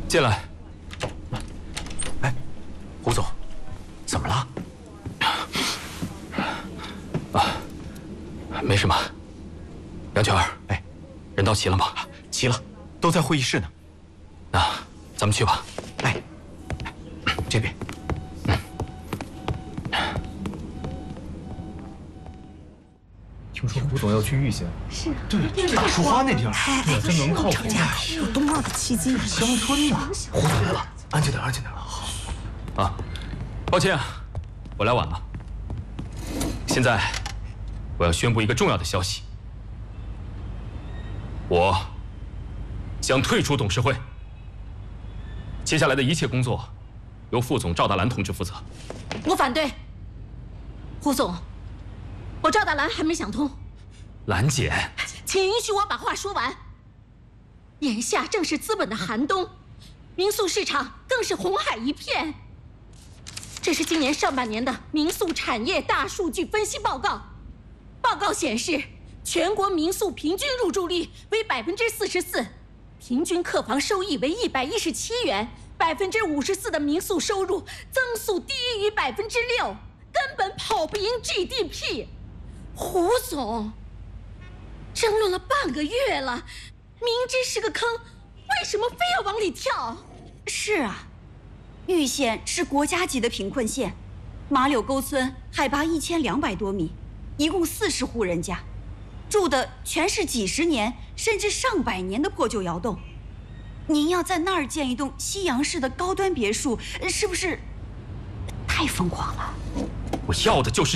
进来。 哎，胡总，怎么了？ 啊，没什么。杨全儿， 哎， 人到齐了吗？ 齐了，都在会议室呢。 那咱们去吧。 哎，这边。 听说胡总要去玉县， 是啊， 对，大树花那地儿， 这真能靠谱。 有冬奥的契机， 乡村呢。胡总来了，安静点，安静点。好。 啊，抱歉啊，我来晚了。现在，我要宣布一个重要的消息。我将退出董事会，接下来的一切工作由副总赵大兰同志负责。 我反对。胡总，我赵大兰还没想通。 兰姐， 请允许我把话说完。眼下正是资本的寒冬，民宿市场更是红海一片。这是今年上半年的民宿产业大数据分析报告。报告显示，全国民宿平均入住率为44%，平均客房收益为117元，54%的民宿收入增速低于6%，根本跑不赢 GDP。胡总，争论了半个月了，明知是个坑，为什么非要往里跳？ 是啊，玉县是国家级的贫困县，马柳沟村海拔1200多米，一共40户人家，住的全是几十年甚至上百年的破旧窑洞。您要在那儿建一栋西洋式的高端别墅，是不是太疯狂了？ 我要的就是